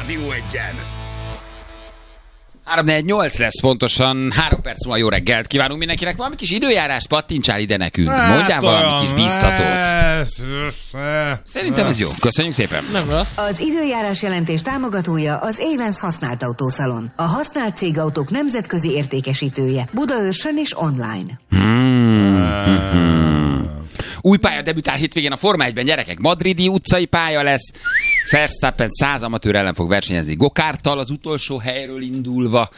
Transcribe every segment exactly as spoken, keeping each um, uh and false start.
Rádió Egyen. három négy nyolc lesz pontosan, három perc múlva jó reggelt kívánunk mindenkinek. Valami kis időjárás pattintsál ide nekünk. Hát, mondjál valami olyan, kis biztatót. ez, ez, Szerintem ez jó. Köszönjük szépen. Nem rossz. Az időjárás jelentés támogatója az Avens használt autószalon. A használt cégautók nemzetközi értékesítője. Budaörsön és online. Hmm. Új pálya debütál hétvégén a Forma egyben, gyerekek. Madridi utcai pálya lesz. Verstappen száz amatőr ellen fog versenyezni gokárttal az utolsó helyről indulva.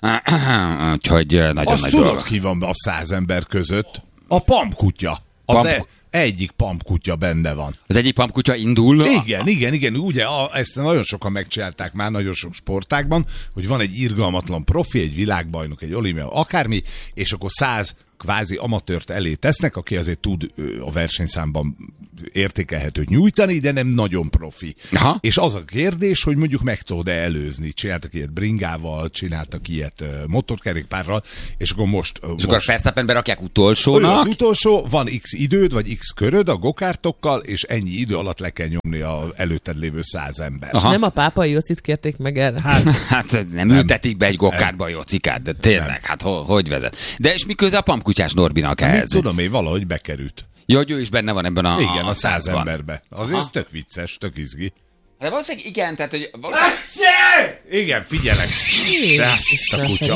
Úgyhogy nagyon azt nagy tudod, dolog. ki van a száz ember között? A pampkutya. Az Pamp- e- egyik pampkutya benne van. Az egyik pampkutya indul. Igen, igen, igen. Ugye a, ezt nagyon sokan megcsinálták már nagyon sok sportágban, hogy van egy irgalmatlan profi, egy világbajnok, egy olimpia, akármi, és akkor száz kvázi amatőrt elé tesznek, aki azért tud a versenyszámban értékelhetőt nyújtani, de nem nagyon profi. Aha. És az a kérdés, hogy mondjuk meg tudod-e előzni. Csináltak ilyet bringával, csináltak ilyet motorkerékpárral, és akkor most... És most akkor Verstappen berakják ő utolsónak. az utolsó, van x időd, vagy x köröd a gokártokkal, és ennyi idő alatt le kell nyomni az előtted lévő száz ember. Aha. Nem a pápai Jocit kérték meg erre? Hát, Hát nem, nem ültetik be egy gokártba a jocikát, de tényleg, Nem. hát ho, hogy vezet? De és mi köze a pampkutyás Norbinak mit ehhez? tudom én, valahogy bekerült. Jó, hogy ő is benne van ebben a Igen, a száz százban. emberbe. Azért Aha. ez tök vicces, tök izgi. De valószínűleg igen, tehát hogy valószínűleg... Igen, figyelek. De a kutya.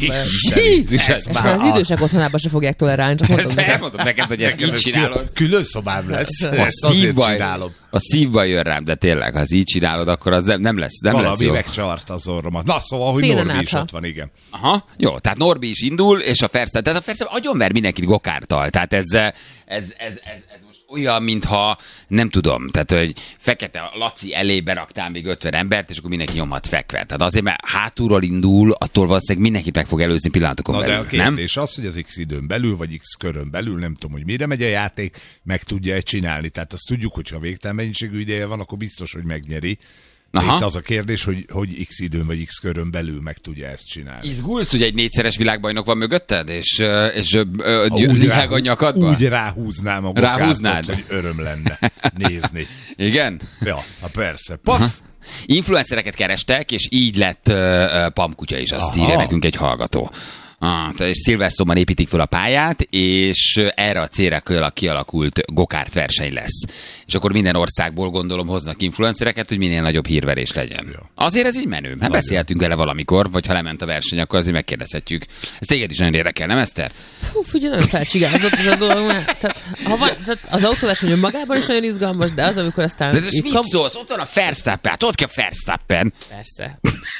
Jézus, ez És már az idősek otthonában se fogják tolerálni, csak mondom Ezt neked. elmondom neked, hogy ezt így csinálod. Külön szobám lesz. A Ezt azért szívbaj, csinálom. a szívbaj jön rám, de tényleg, ha ezt így csinálod, akkor az nem, nem lesz, nem lesz Valami jó. megcsart az orromat. Na, szóval, hogy Szélen Norbi is átha. ott van, igen. Aha, jó, tehát Norbi is indul, és a Verstappen, tehát a Verstappen agyonver mindenkit gokárttal, tehát ez, ez, ez, ez, ez most olyan, mintha, nem tudom, tehát, hogy fekete Laci elébe raktál még ötven embert, és akkor mindenki nyomhat fekve. Tehát azért, mert hátulról indul, attól valószínűleg mindenkit meg fog előzni pillanatokon Na, de belül, a nem? kérdés az, hogy az x időn belül, vagy x körön belül, nem tudom, hogy mire megy a játék, meg tudja-e csinálni. Tehát azt tudjuk, hogy ha végtelen mennyiségű ideje van, akkor biztos, hogy megnyeri. Aha. Itt az a kérdés, hogy, hogy x időn vagy x körön belül meg tudja ezt csinálni. Izgulsz, hogy egy négyszeres világbajnok van mögötted, és, ö, és ö, ö, Úgy lihág a rá- nyakadba? Úgy ráhúznám a Ráhúznád? gokártot, hogy öröm lenne nézni. Igen? Ja, ha persze. Paf! Influencereket kerestek, és így lett uh, uh, pampkutya is, azt Aha. írja nekünk egy hallgató. Ah, és Szilvesztóban építik fel a pályát, és erre a célra kialakult gokárt verseny lesz. És akkor minden országból gondolom hoznak influencereket, hogy minél nagyobb hírverés legyen. Ja. Azért ez így menő. Hát beszéltünk vele valamikor, vagy ha lement a verseny, akkor azért megkérdezhetjük. Ez téged is nagyon érdekel, nem Eszter? Fú, figyelj, nagyon felcsigázott ez a dolog. Mert, tehát, ha van, tehát az autóverseny magában is nagyon izgalmas, de az, amikor aztán... De ez így mit kam- szólsz? Ott van a Verstappen, hát ott kell Verstappen. Persze.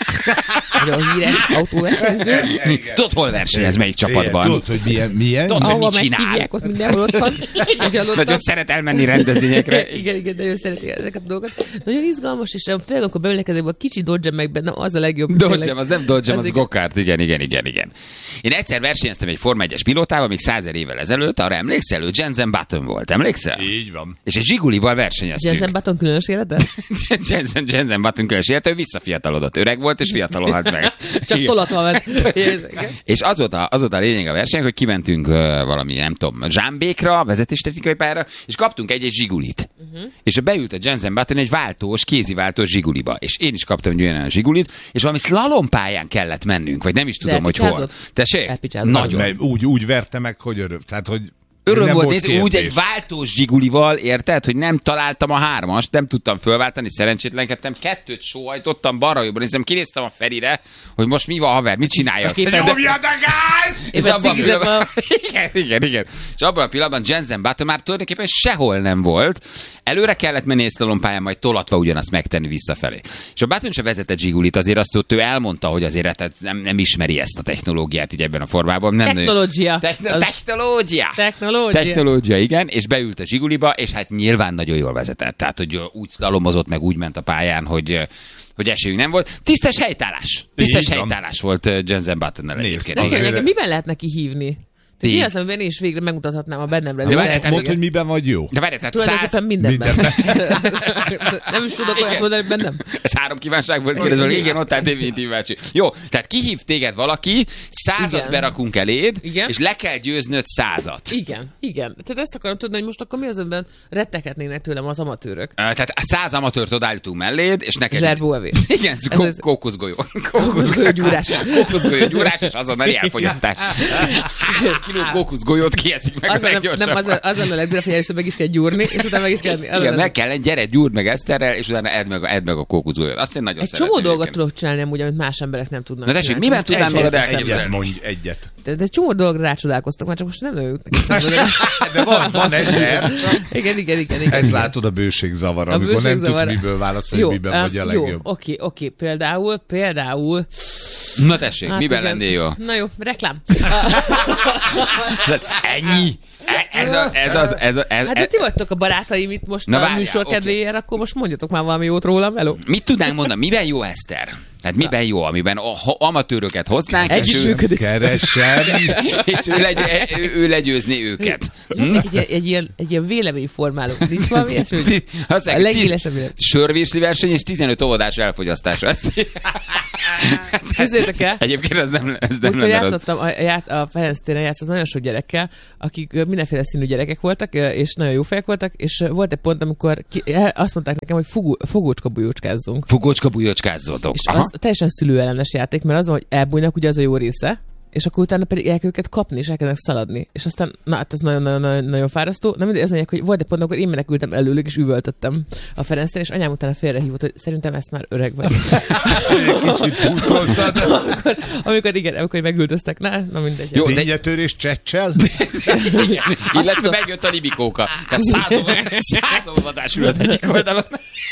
Nagyon híres autóversenyző. Tudod, hol versenyez, melyik csapatban? Tudod, hogy milyen? milyen? Tudod, hogy Ahova mit csinál? meghívják, ott mindenhol ott van. Nagyon Nagyon szeret elmenni rendezvényekre. Igen, igen, nagyon szereti ezeket a dolgokat. Nagyon izgalmas, és főleg akkor beülnek ezekbe a kicsi Dodge meg benne, az a legjobb. Dodge, az nem Dodge, az, az igen. gokárt, igen, igen, igen, igen. Én egyszer versenyeztem egy Forma egyes pilótával, még százer évvel ezelőtt, arra emlékszel, ő Jensen Button volt, emlékszel? Így van. És egy Zsigulival versenyeztünk. Jensen Button különös élete? Jensen, Jensen Button különös élete, ő visszafiatalodott, öreg volt, és fiatalodott meg. Csak Igen. tolatva ment. És az volt, a, az volt a lényeg a verseny, hogy kimentünk uh, valami, nem tudom, zsámbékra, vezetéstechnikai pályára, és kaptunk egy-egy Zsigulit. Uh-huh. És beült a Jensen Button egy váltós, kéziváltós Zsiguliba. És én is kaptam egy olyan Zsigulit, és valami szlalompályán kellett mennünk, vagy nem is tudom, hogy hol. elpicsázott? Tessék? Elpicsázott. Nagyon. Mert úgy, úgy verte meg, hogy öröm. Tehát, hogy Öröm nem volt nézni, úgy kérdés. egy váltós Zsigulival, érted, hogy nem találtam a hármast, nem tudtam fölváltani, szerencsétlenkedtem, kettőt sóhajtottam, balra-jobbra néztem, kinéztem a Ferire, hogy most mi van, haver, mit csináljak? képen- Nyomjad a gáz! És Éppen abban a cigizett pillanatban, igen, igen, igen. És abban a pillanatban Jensen Button már tulajdonképpen sehol nem volt, előre kellett menni egy szalompályán, majd tolatva ugyanazt megtenni visszafelé. És a Button se vezetett Zsigulit, azért azt ott ő elmondta, hogy azért tehát nem, nem ismeri ezt a technológiát így ebben a formában. Nem, Technológia. Techno- Az- technológia. Technológia. Technológia, igen, és beült a Zsiguliba, és hát nyilván nagyon jól vezetett. Tehát, hogy úgy szlalomozott, meg úgy ment a pályán, hogy, hogy esélyünk nem volt. Tisztes helytállás. Tisztes Így van. helytállás volt uh, Jensen Buttonnal Nézd, egyébként. az- Igen. Nekem, miben lehet neki hívni? Ti. Mi az, amiben én is végre megmutathatnám a bennem De levő várj, tehetséget? Mondd, hogy miben vagy jó. De várj, tehát száz... Tulajdonképpen mindenben. Nem is tudok olyat mondani, hogy bennem. Ez három kívánság volt kérdezve, hogy igen, ott állt definitív bácsi. Jó, tehát kihív téged valaki, százat Igen. berakunk eléd, Igen. és le kell győznöd százat. Igen, igen. Tehát ezt akarom tudni, hogy most akkor mi az, amiben retteghetnének tőlem az amatőrök. Ö, Tehát száz amatőrt odállítunk melléd, és neked... Zserbóevés. Igen, Ez kó- az- kókuszgolyó. Kókuszgolyó gyúrás. Kókuszgolyó gyúrás, és azonnali elfogyasztás. Kiló kókuszgolyót kieszik meg Az a a, nem, nem, leggyorsabban. az, a, az a legdurvább, hogy először meg is kell gyúrni, és utána meg is kell enni. Az a Igen, leg- meg kell, gyere, gyúrd meg Eszterrel, és utána edd meg, edd meg a kókuszgolyót. Azt én nagyon Egy szeretném. csomó dolgot egyébként. tudok csinálni amúgy, amit más emberek nem tudnak Na tessék, csinálni. miben Most tudnám egy magad sem elhelyezkedni? Egyet eszembe. mondj, egyet. De, de csomó dologra rácsodálkoztak, már csak most nem lőjük neki eszembe. De van, van egy zseb, csak Igen, igen, igen. igen. ezt látod a bőségzavar, A amikor nem bőségzavar. tudsz miből válaszolni, hogy miben ám, vagy a jó, legjobb. oké, oké, például, például... Na tessék, Hát miben igen. lennél jó? Na jó, reklám. Ennyi? E- Ez, a, ez az, ez, a, ez, Hát de ti vagytok a barátaim itt most Na a várjál, műsor oké. kedvéért, akkor most mondjatok már valami jót rólam, hello. Mit tudnánk mondani? Miben jó Eszter? Tehát miben jó, amiben a, ha amatőröket hoznánk, és ő, Együttműködés. Keresem. és ő, legy, ő, ő legyőzni őket. Hm? Egy, egy, egy, ilyen, egy ilyen véleményformáló. Nincs valami ilyesmi, hogy Azt a mondják, legélesebb vélemény. sörvésli verseny és tizenöt óvodás elfogyasztása. Ezt... Képzeljétek el? Egyébként ez nem, ez nem Múltkor lenne rossz. játszottam, a, ját, a Ferenc téren játszottam nagyon sok gyerekkel, akik ö, mindenféle színű gyerekek voltak, ö, és nagyon jó fejek voltak, és ö, volt egy pont, amikor ki, el- azt mondták nekem, hogy fogó, fogócska bujócskázzunk. Fogócska bujócskázzótok. És az teljesen szülőellenes játék, mert az van, hogy elbújnak, ugye az a jó része, és akkor utána pedig el kell őket kapni, és elkezdenek szaladni. És aztán, na hát ez nagyon-nagyon fárasztó. Na mindegy, ez mondják, hogy volt egy pont, amikor én menekültem előlük, és üvöltöttem a Ferenctől, és anyám utána félrehívott, hogy szerintem ezt már öreg vagy. Kicsit túltoltad. amikor, amikor, igen, amikor megüldöztek. Na, na mindegy. Jó, de- Tényetörés csecsel? Igen. Illetve megjött a libikóka. Tehát száz óvodás ül az egyik oldalon.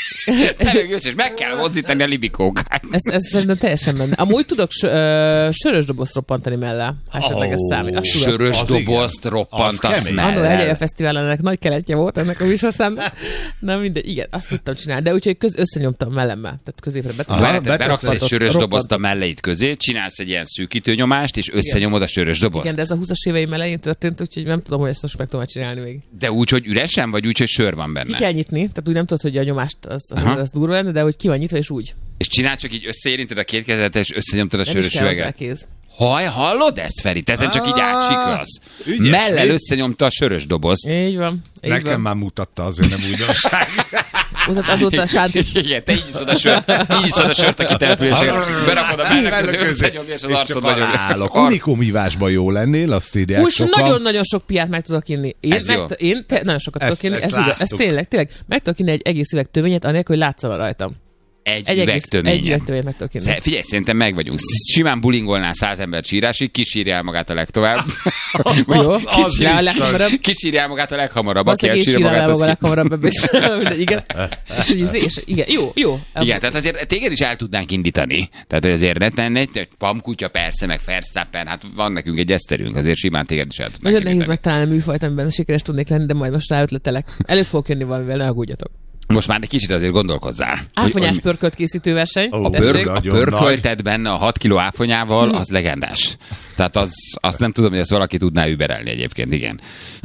Te meg jössz, és meg kell mozdítani a libikókát. Ez, ez szerintem teljesen benne. Amúgy tudok sö, ö, sörös dobozt roppantani mellé, ha esetleg ez Ó, számít. Azt tudok. Sörös Az dobozt igen. roppantasz Az kemény. Annó mellel. Elje Fesztiválon ennek nagy keletje volt ennek a műsorszámnak. Na mindegy, igen, azt tudtam csinálni, de úgyhogy köz, összenyomtam mellemmel, tehát középre betudtam. Aha, Várj, te beraksz egy beteszed. sörös Roppant. dobozt a melleid közé, csinálsz egy ilyen szűkítő nyomást, és összenyomod a sörös dobozt. Igen, de ez a húszas éveim elején történt, úgyhogy nem tudom, hogy ezt most meg tudom csinálni még. De úgy, hogy üresen, vagy úgy, hogy sör van Ki benne. kell nyitni, tehát úgy nem tudod, hogy a nyomást az, Aha. az, az durva lenne, de hogy ki van nyitva, és úgy. És csinál csak így összeérinted a két kezedet, és összenyomtad a Nem is sörös kell hozzá üveget. kéz. Haj, hallod ezt, Feri? Te ezen csak így átsiklasz. ügyes Mellel vagy. összenyomta a sörös dobozt. Így van. Így Nekem van. már mutatta, azért nem újdonság. Azóta, azóta a sánti. Igen, te így iszod a sört, így iszod a sört a kitelepülésre, berakod a mellek közé, összenyomja, és az arcod nagyon állok. Unikum ívásban jó lennél, azt írják Úgy sokan. nagyon-nagyon sok piát meg tudok inni. Én, Ez meg, jó. én te, nagyon sokat Ezt- tudok inni. ezt Ez, igaz, ez láttuk. tényleg, tényleg. Meg tudok inni egy egész üveg töményet, anélkül, hogy látszana rajtam. Egy, Egy, egész, egy üvegtöményen. üveg töményet meg tudok inni. Sze- Figyelj, szerintem meg vagyunk. Simán bulingolnál száz ember sírásig, kisírjál magát a legtovább. Vagy Jó, az kisírjál a biztos. leghamarabb. kisírjál magát a leghamarabb, aki Valószínűleg én elsírja sírál magát, el az magam a ki... leghamarabb ebből is. Mindegy, igen. És, hogy és, és, igen, jó, jó. Igen, tehát azért téged is el tudnánk indítani. Tehát azért ne tenni, egy pamkutya persze, meg Verstappen, hát van nekünk egy eszterünk, azért simán téged is el tudnánk Nagyon nehéz indítani. megtalálni a műfajt, amiben sikeres tudnék lenni, de majd most ráötletelek. Elő fogok jönni valamivel, ne aggódjatok. Most már egy kicsit azért gondolkozzál. Áfonyás Hogy- pörkölt készítő verseny. Ó, A, Tessék? pörk, a Nagyon pörkölted benne a hat kiló áfonyával, az legendás. Tehát az, azt nem tudom, hogy ezt valaki tudná überelni egyébként, igen.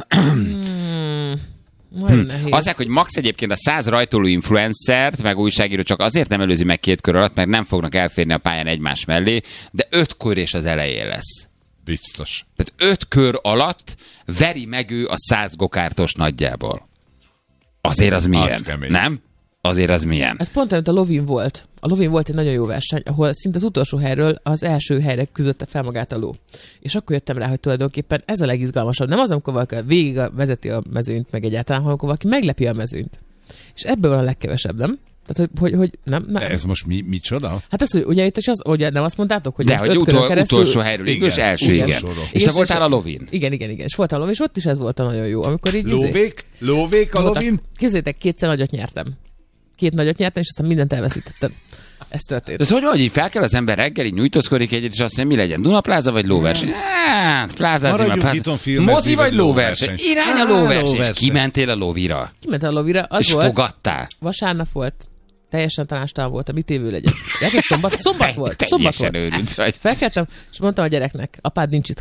Nagyon nehéz. Azt mondják, hogy max egyébként a száz rajtoló influencert, meg újságíró csak azért nem előzi meg két kör alatt, mert nem fognak elférni a pályán egymás mellé, de öt kör és az elején lesz. Biztos. Tehát öt kör alatt veri meg ő a száz gokártos nagyjából. Azért az milyen? kemény. Nem? Azért az milyen? Ez pont amit a Lovin volt. A Lovin volt egy nagyon jó verseny, ahol szinte az utolsó helyről az első helyre küzdötte fel magát a ló. És akkor jöttem rá, hogy tulajdonképpen ez a legizgalmasabb. Nem az, amikor valaki végig vezeti a mezőnyt, meg egyáltalán, hanem amikor valaki meglepi a mezőnyt. És ebből van a legkevesebb, nem? Tehát, hogy, hogy, hogy nem, nem. Ez most mi, micsoda? Hát ez, hogy ugye itt is az, ugye nem azt mondtátok, hogy De most hogy öt körön utol, keresztül... utolsó helyről indul, és Igen, első, igen. utolsóról. És Igen, te és- voltál a lovin. Igen, igen, igen. És voltam a Lovin, és ott is ez volt a nagyon jó. Amikor így... izé- Lóvék? Lóvék a voltak- lovin? Képzeljétek, kétszer nagyot nyertem. Két nagyot nyertem, és aztán mindent elveszítettem. Ez történt. De szóval, hogy így fel kell az ember reggel, így nyújtózkodik egyet, és azt mondja, mi legyen? Dunapláza vagy lóverseny? Hát, plázázni Maradjunk már. itthon filmezni, Mozi vagy vagy lóverseny? lóverseny? Irány a Á, lóverseny. És lóverseny. kimentél a lóvira. Kiment a Lovira, az És volt, fogadtál. vasárnap volt, teljesen tanástalan volt, mit évő legyen. De hát szombat, szombat volt, Te- szombat teljesen volt. őrült vagy. Felkeltem, és mondtam a gyereknek, apád nincs itthon.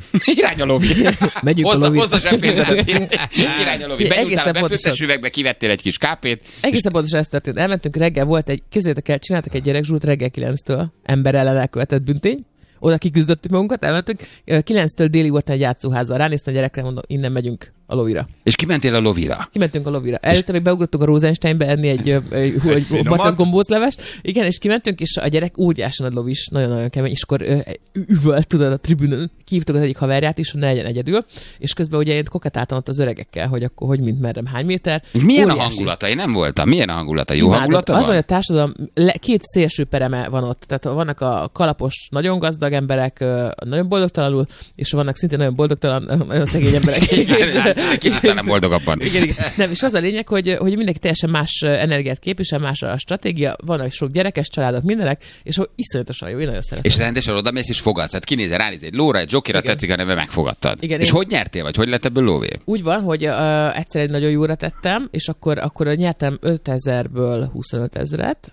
Irány a lovi. Megyünk hozza, a lovit. hozza sem pénzedet. Irány a lovi. Benyújtál a Egészen befőttes pontosan. üvegbe, kivettél egy kis kápét. Egészen pontosan ez történt. Elmentünk reggel, volt egy, képzeljétek el, csináltak egy gyerekzsút reggel kilenctől, ember ellen elkövetett büntény. Oda kiküzdöttük magunkat, elmentünk. kilenctől délig volt egy játszóházzal. Ránéztem a gyerekre, mondom, innen megyünk a lovira. És kimentél a lovira? Kimentünk a lovira. Előtte még beugrottunk a Rosensteinbe enni egy, egy, egy, egy bacász gombóclevest. Igen, és kimentünk, és a gyerek óriásan nagy lovis, nagyon-nagyon kemény, és akkor ö, üvölt, tudod, a tribünön, kihívtuk az egyik haverját is, hogy ne legyen egyedül, és közben ugye én koketáltam ott az öregekkel, hogy akkor hogy mint merrem, hány méter. Milyen óriási. a hangulata? Én nem voltam. Milyen a hangulata? Jó Imádott. hangulata Az, van? hogy a társadalom le, két szélső pereme van ott. Tehát vannak a kalapos, nagyon gazdag emberek, ö, nagyon boldogtalanul, és vannak szintén nagyon boldogtalan, nagyon szegény emberek. Kicsit nem boldogabban. Igen, igen. Nem, és az a lényeg, hogy, hogy mindenki teljesen más energiát képvisel, más a stratégia, vannak sok gyerekes családok, mindenek, és hogy iszonyatosan jó, én nagyon szeretem. És rendesen odamész és fogadsz. Hát kinézel, ránéz egy lóra, egy zsokira, Igen. tetszik a neve, megfogadtad. Igen, és én- hogy nyertél, vagy hogy lett ebből lóvé? Úgy van, hogy uh, egyszer egy nagyon jóra tettem, és akkor, akkor nyertem ötezerből huszonöt ezret.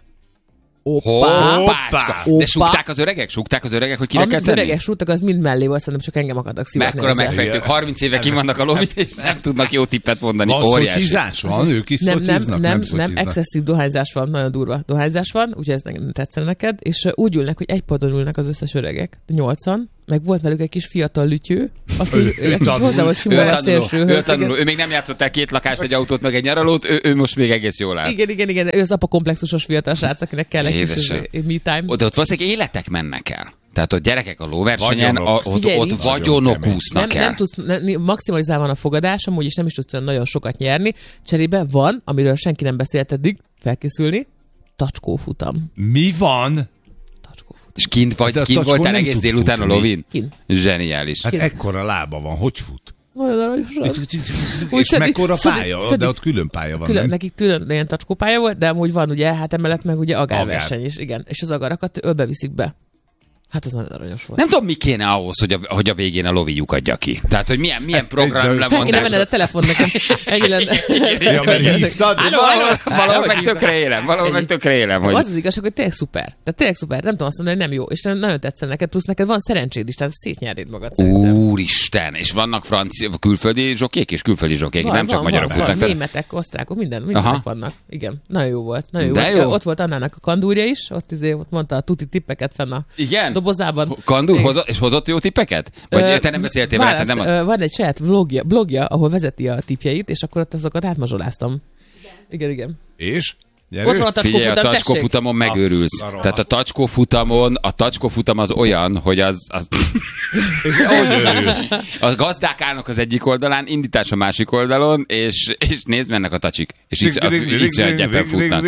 Oppá! Hoppácska! De Oppá. súgták az öregek? Súgták az öregek, hogy kire kell Amit tenni? öregek súgtak, az mind mellé volt, szerintem csak engem akartak szivatni. Mekkora ezzel. megfejtők, harminc éve kim vannak a lovit, és nem tudnak jó tippet mondani. Van Óriási. szocsizás? Van? Ők is Nem, nem, szociznak? nem, nem, szociznak. excesszív dohányzás van, nagyon durva dohányzás van, úgyhogy ez nem tetszene neked, és uh, úgy ülnek, hogy egy padon ülnek az összes öregek, nyolcan, meg volt velük egy kis fiatal lütyő, aki Ő- ő aki tanul. hozzá volt Ő simulva a tanuló, szélső ő, hölgy, tanuló. igen. ő még nem játszott el két lakást, egy autót, meg egy nyaralót, ő, ő most még egész jól áll. Igen, igen, igen, ő az apakomplexusos fiatal srác, akinek kell egy kis Édesem. izé, me time. De ott valószínűleg életek mennek el. Tehát ott gyerekek a lóversenyen, a, Vagyonok. ott, Figyelj, ott nincs vagyonok nagyon kemény. úsznak nem, el. nem tudsz, ne, maximalizálva van a fogadás, amúgy is nem is tudsz olyan nagyon sokat nyerni. Cserébe van, amiről senki nem beszélt eddig, felkészülni, tacskófutam. Mi van? Tacskófutam. És kint, vagy, De a kint tacskó voltál nem egész tud délután a futni. lovin? Kint. Zseniális. Hát ekkora lába van, hogy fut? Nagyon aranyosan. Úgy És szedik- mekkora szedik- pálya? szedik- De ott külön pálya van, Külön, nem? nekik külön ilyen tacskópálya volt, de amúgy van ugye, hát emellett meg ugye agárverseny Agár. is, igen. És az agarakat ölbe viszik be. Hát az nagyon aranyos volt. Nem tudom, mi kéne ahhoz, hogy a, hogy a végén a lovi lyukadja ki. Tehát, hogy milyen, milyen program ez- Fel kéne lemondás. menned a telefon nekem. Ennyi lenne. Ja, mert hívtad. Valahol, valahol meg Ennyi. tökre élem, valahol meg tökre élem, hogy... Az az igazság, hogy tényleg szuper. Tehát tényleg szuper. Nem tudom azt mondani, hogy nem jó. És nagyon tetszene neked, plusz neked van szerencséd is, tehát szétnyernéd magad szerintem. Úristen, és vannak francia, külföldi zsokék és külföldi zsokék, Van, nem csak van, magyarok van, futnak. van, németek, osztrákok, minden, mindenek Aha. vannak. Igen, nagyon jó volt. Nagyon jó De volt. jó. Ott volt Annának a kandúrja is, ott, izé, ott mondta a tuti tippeket fenn a Igen? dobozában. Kandúr, Igen. hozott, és hozott jó tippeket? Vagy Ö, te nem beszéltél vele? választ, te nem a... ö, Van egy saját vlogja, blogja, ahol vezeti a tippjeit, és akkor ott azokat átmazsoláztam. Igen, igen. És? Gyere. Ott van a Figyelj, a tacskófutam, tacskó tessék. futamon megőrülsz. Azt a Tehát a tacskó futamon, a tacskó futam az olyan, hogy az, az És hogy örül? a gazdák állnak az egyik oldalán, indítás a másik oldalon, és, és nézd, mennek a tacsik. És így iszonyatban futnak.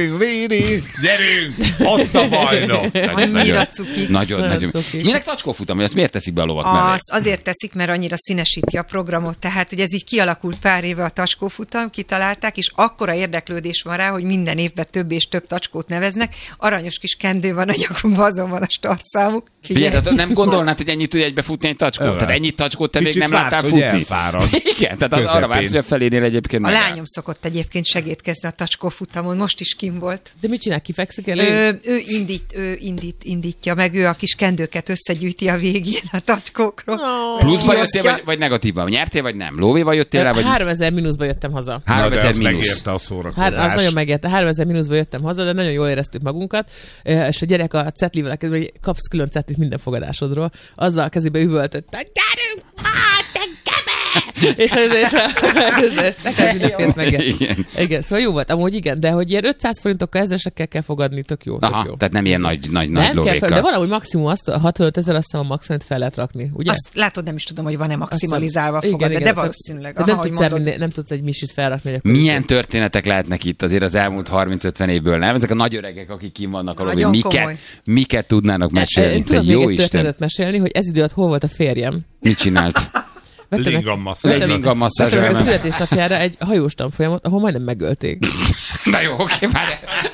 Gyerünk! Ott a bajnok! Annyira cuki. Nagyon, Nagyon nagyon. cukis. Minek tacskó futam? Hogy azt miért teszik be a lovak mellé? Az azért teszik, mert annyira színesíti a programot. Tehát, hogy ez így kialakult pár éve a tacskófutam, kitalálták, és akkora érdeklődés van rá, hogy minden évben több és több tacskót neveznek. Aranyos kis kendő van a nyakunkban, azon van a startszámuk. Figyelj, tehát nem gondolnád, hogy ennyit tud egybe futni egy tacskó? Jó, Tehát ennyit tacskót te még Kicsit nem vársz, láttál hogy futni? elfárad. Igen, tehát az arra Közepén. vársz, hogy a felénél egyébként A megáll. lányom szokott egyébként segítkezni a tacskófutamon, most is kim volt. De mit csinál, kifekszik elé? Ő, ő, indít, ő indít, indítja meg, ő a kis kendőket összegyűjti a végén a tacskókról. Pluszba jöttél, Kiosztja. vagy, vagy negatívban? Nyertél, vagy nem? Lóvéval jöttél el, vagy háromezer mínuszba jöttem haza. Na, de háromezer az mínusz? megérte a Hár, szórakozás. az nagyon megérte. háromezer mínuszba jöttem haza, de nagyon jól éreztük magunkat. Eh, És a gyerek a cetlivel kezdve, hogy kapsz külön cetlit minden fogadásodról. Azzal a kezébe üvöltött, hogy gyerünk, hát, te kebe! És ez, és, és, és nekem mindig félsz meg. Igen. Igen, szóval jó volt. Amúgy igen, de hogy ilyen ötszáz forintokkal ezresekkel kell fogadni, tök jó. Tök Aha, jó. tehát nem ilyen nagy, nagy, nagy Nem kell fel, lóvékkal. de valahogy maximum azt, a hatvanöt ezer azt hiszem a maximumot fel lehet rakni, ugye? Azt látod, nem is tudom, hogy van-e Azt maximalizálva hiszem- fogad, igen, de igen, valószínűleg. tehát Aha, nem, hogy tudsz mondod. elvinni, nem tudsz egy misit felrakni. hogy akkor Milyen történetek lehetnek itt azért az elmúlt harminc-ötven évből, nem? Ezek a nagy öregek, akik kim vannak a lovin, Nagyon miket, komoly. miket tudnának mesélni, Én te tudok még jó egy Isten. történetet mesélni, hogy ez idő alatt hol volt a férjem. Mit csinált? Vettem egy- Lingammasszázs. Egy lingammasszázs vettem egy elment. születésnapjára egy hajós tanfolyamot, ahol majdnem megölték. Na jó, oké, már.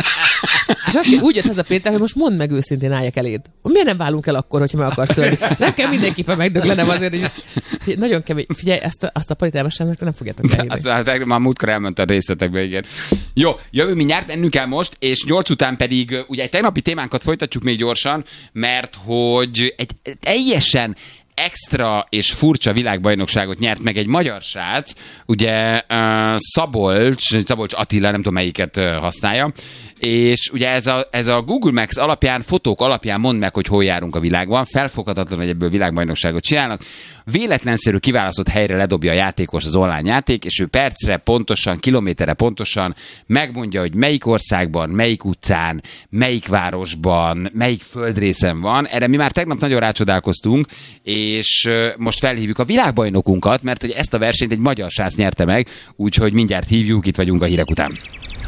És azt úgy jött haza Péter, hogy most mondd meg őszintén, álljak eléd. Miért nem válunk el akkor, hogyha meg akarsz ölni? Nem kell mindenképpen megdöglenem azért, hogy nagyon kemény. Figyelj, ezt a, azt a paritámasságnak nem fogjátok elhinni. Azt már, már múltkor elment a részletekbe, igen. Jó, jövő mindjárt, mennünk el most, és nyolc után pedig ugye egy tegnapi témánkat folytatjuk még gyorsan, mert hogy egy teljesen extra és furcsa világbajnokságot nyert meg egy magyar srác, ugye uh, Szabolcs, Szabolcs Attila, nem tudom melyiket uh, használja, és ugye ez a, ez a Google Maps alapján, fotók alapján mondd meg, hogy hol járunk a világban, felfoghatatlan, hogy ebből világbajnokságot csinálnak, véletlenszerű kiválasztott helyre ledobja a játékos az online játék, és ő percre pontosan, kilométerre pontosan megmondja, hogy melyik országban, melyik utcán, melyik városban, melyik földrészen van. Erre mi már tegnap nagyon rácsodálkoztunk, és most felhívjuk a világbajnokunkat, mert hogy ezt a versenyt egy magyar srác nyerte meg, úgyhogy mindjárt hívjuk, itt vagyunk a hírek után.